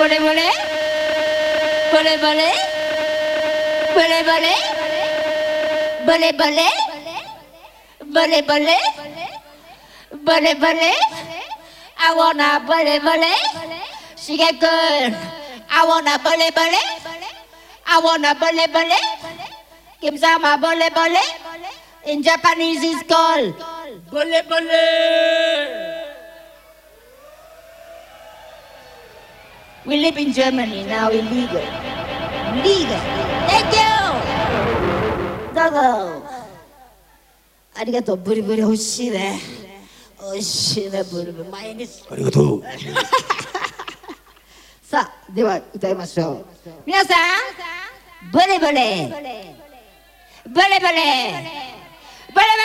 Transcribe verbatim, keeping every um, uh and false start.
ボレボレボレボレボレボレボレボレボレボレボレボレ I wanna bole bole she get good I wanna bole bole I wanna bole bole give some a bole bole in Japanese it's called bole bole. We live in Germany now illegal legal thank you どうぞありがとうブリブリ欲しいね美味しいねブリブリ毎日ありがとうさあでは歌いましょう皆さんブレブレブレブレブレブレ